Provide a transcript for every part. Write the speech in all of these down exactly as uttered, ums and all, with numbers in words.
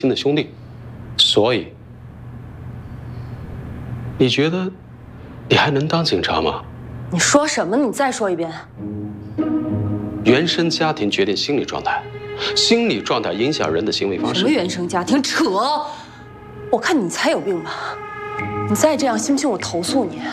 的兄弟，所以你觉得你还能当警察吗？ 你说什么？你再说一遍。 原生家庭决定心理状态，心理状态影响人的行为方式。 什么原生家庭？扯！我看你才有病吧！你再这样，信不信我投诉你？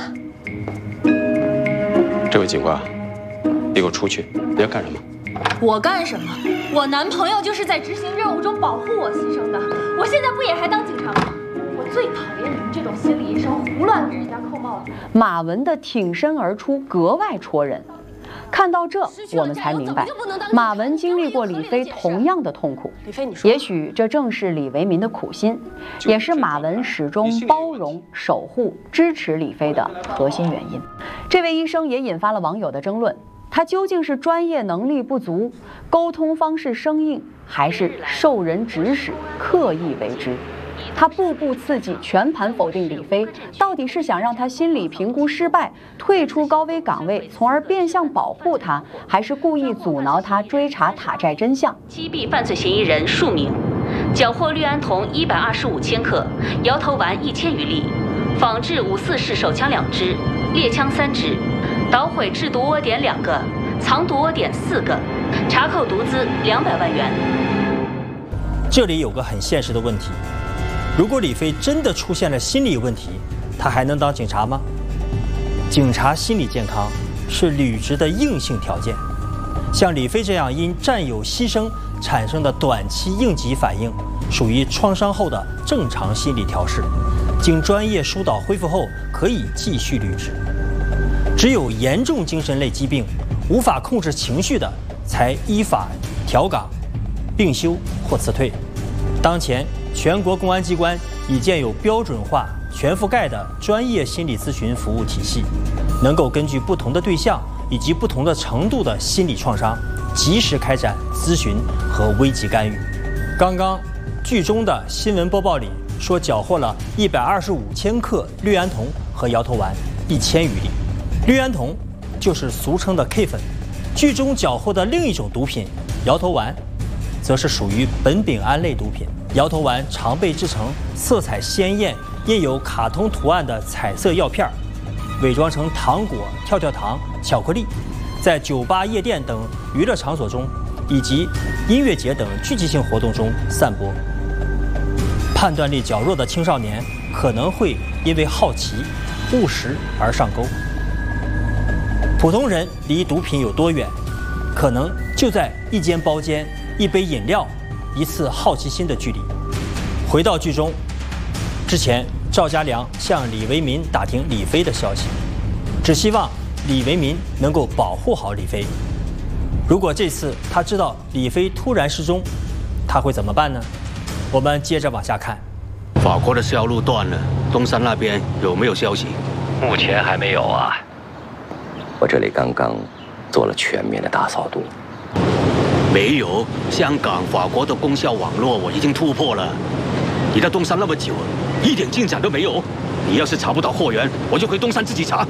这位警官，你给我出去！你要干什么？ 我干什么？我男朋友就是在执行任务中保护我牺牲的，我现在不也还当警察吗？我最讨厌你们这种心理医生胡乱给人家扣帽子。 马文的挺身而出格外戳人。看到这，我们才明白，马文经历过李飞同样的痛苦。 李飞，你说， 也许这正是李维民的苦心，也是马文始终包容、守护、支持李飞的核心原因。这位医生也引发了网友的争论。他究竟是专业能力不足，沟通方式生硬，还是受人指使刻意为之？他步步刺激，全盘否定李飞，到底是想让他心理评估失败，退出高危岗位，从而变相保护他，还是故意阻挠他追查塔寨真相？ 击毙犯罪嫌疑人数名，缴获氯胺酮一百二十五千克，摇头丸一千余粒，仿制五四式手枪两支，猎枪三支。捣毁制毒窝点两个，藏毒窝点四个，查扣毒资两百万元。 这里有个很现实的问题：如果李飞真的出现了心理问题，他还能当警察吗？警察心理健康是履职的硬性条件。像李飞这样因战友牺牲产生的短期应急反应，属于创伤后的正常心理调试，经专业疏导恢复后可以继续履职。只有严重精神类疾病，无法控制情绪的，才依法调岗、并休或辞退。当前，全国公安机关已建有标准化、全覆盖的专业心理咨询服务体系，能够根据不同的对象以及不同的程度的心理创伤，及时开展咨询和危急干预。刚刚剧中的新闻播报里说，缴获了一百二十五千克氯胺酮和摇头丸一千余粒。氯胺酮就是俗称的 K 粉，剧中缴获的另一种毒品摇头丸，则是属于苯丙胺类毒品。摇头丸常被制成色彩鲜艳、印有卡通图案的彩色药片，伪装成糖果、跳跳糖、巧克力，在酒吧、夜店等娱乐场所中，以及音乐节等聚集性活动中散播。判断力较弱的青少年可能会因为好奇、误食而上钩。普通人离毒品有多远？可能就在一间包间、一杯饮料、一次好奇心的距离。回到剧中，之前赵家良向李维民打听李飞的消息，只希望李维民能够保护好李飞。如果这次他知道李飞突然失踪，他会怎么办呢？我们接着往下看。 法国的销路断了，东山那边有没有消息？ 目前还没有啊。我这里刚刚做了全面的大扫毒。 没有，香港、法国的供销网络我已经突破了。你在东山那么久，一点进展都没有。你要是查不到货源，我就回东山自己查。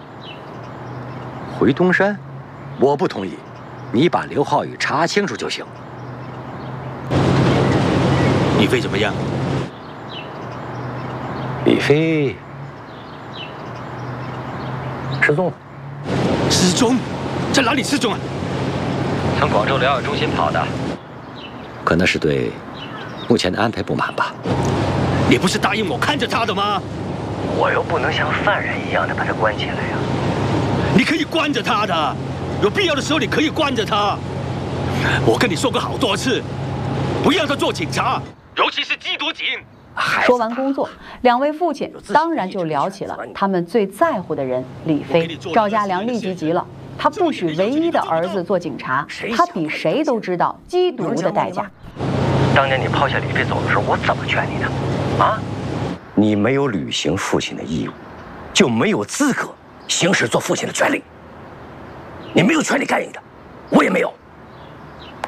回东山？我不同意。你把刘浩宇查清楚就行。 李飞怎么样？ 李飞失踪了。 失踪？在哪里失踪啊？ 从广州疗养中心跑的，可能是对目前的安排不满吧。 你不是答应我看着他的吗？ 我又不能像犯人一样的把他关起来呀。 你可以关着他的，有必要的时候你可以关着他。我跟你说过好多次，不要他做警察，尤其是缉毒警。 说完工作，两位父亲当然就聊起了他们最在乎的人李飞。赵家良立即急了，他不许唯一的儿子做警察，他比谁都知道缉毒的代价。 当年你抛下李飞走的时候，我怎么劝你的？啊？你没有履行父亲的义务，就没有资格行使做父亲的权利。你没有权利干预的，我也没有。